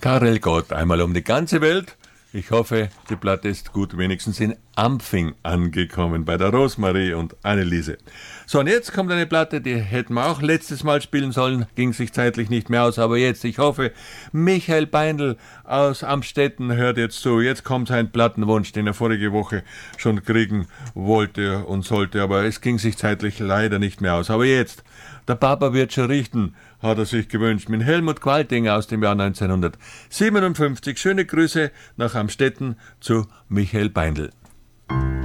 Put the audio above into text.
Karel Gott, einmal um die ganze Welt. Ich hoffe, die Platte ist gut wenigstens in Ampfing angekommen, bei der Rosmarie und Anneliese. So, und jetzt kommt eine Platte, die hätten wir auch letztes Mal spielen sollen, ging sich zeitlich nicht mehr aus, aber jetzt, ich hoffe, Michael Beindl aus Amstetten hört jetzt zu. Jetzt kommt sein Plattenwunsch, den er vorige Woche schon kriegen wollte und sollte, aber es ging sich zeitlich leider nicht mehr aus. Aber jetzt, der Papa wird schon richten, hat er sich gewünscht, mit Helmut Qualtinger aus dem Jahr 1957. Schöne Grüße nach Amstetten zu Michael Beindl.